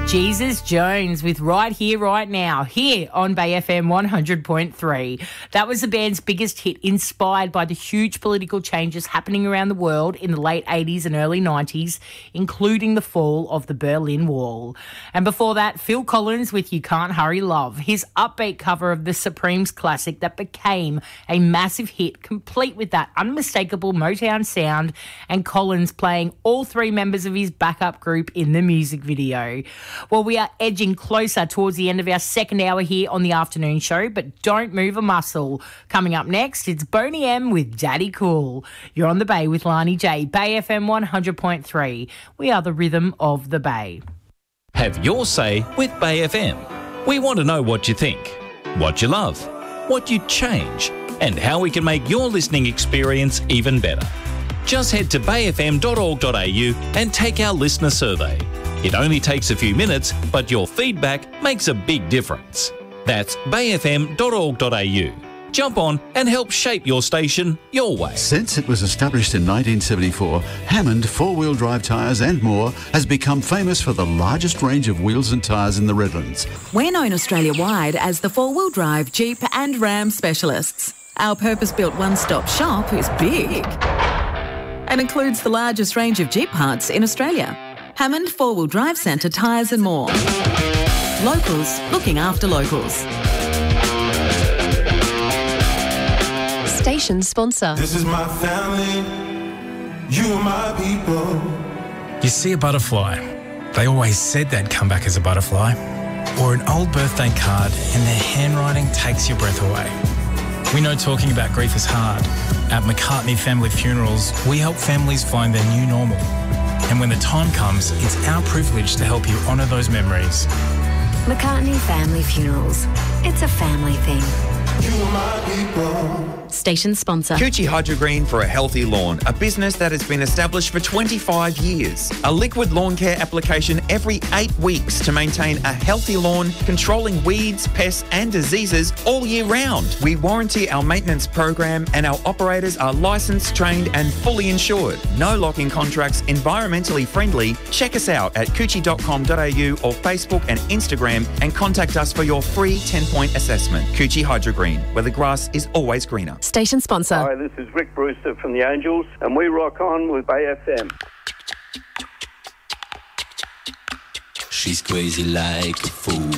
Jesus Jones with Right Here, Right Now, here on Bay FM 100.3. That was the band's biggest hit, inspired by the huge political changes happening around the world in the late 80s and early 90s, including the fall of the Berlin Wall. And before that, Phil Collins with You Can't Hurry Love, his upbeat cover of the Supremes classic that became a massive hit, complete with that unmistakable Motown sound, and Collins playing all three members of his backup group in the music video. Well, we are edging closer towards the end of our second hour here on the afternoon show, but don't move a muscle. Coming up next, it's Boney M with Daddy Cool. You're on the Bay with Lani J, Bay FM 100.3. We are the rhythm of the Bay. Have your say with Bay FM. We want to know what you think, what you love, what you'd change, and how we can make your listening experience even better. Just head to bayfm.org.au and take our listener survey. It only takes a few minutes, but your feedback makes a big difference. That's bayfm.org.au. Jump on and help shape your station your way. Since it was established in 1974, Hammond four-wheel drive tyres and more has become famous for the largest range of wheels and tyres in the Redlands. We're known Australia-wide as the four-wheel drive Jeep and Ram specialists. Our purpose-built one-stop shop is big and includes the largest range of Jeep parts in Australia. Hammond Four-Wheel Drive Centre tyres and more. Locals looking after locals. Station sponsor. This is my family, you are my people. You see a butterfly, they always said they'd come back as a butterfly. Or an old birthday card and their handwriting takes your breath away. We know talking about grief is hard. At McCartney Family Funerals, we help families find their new normal. And when the time comes, it's our privilege to help you honour those memories. McCartney Family Funerals. It's a family thing. You are my people. Station sponsor. Coochie Hydro Green for a healthy lawn, a business that has been established for 25 years. A liquid lawn care application every 8 weeks to maintain a healthy lawn, controlling weeds, pests and diseases all year round. We warranty our maintenance program and our operators are licensed, trained and fully insured. No lock-in contracts, environmentally friendly. Check us out at coochie.com.au or Facebook and Instagram and contact us for your free 10-point assessment. Coochie Hydro Green, where the grass is always greener. Station sponsor. Hi, this is Rick Brewster from the Angels, and we rock on with Bay FM. She's crazy like a fool.